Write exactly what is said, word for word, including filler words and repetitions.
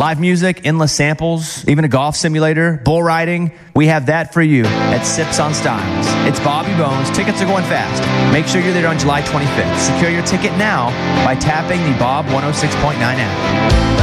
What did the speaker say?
Live music, endless samples, even a golf simulator, bull riding. We have that for you at Sips on Styles. It's Bobby Bones. Tickets are going fast. Make sure you're there on July twenty-fifth. Secure your ticket now by tapping the Bob one oh six point nine app.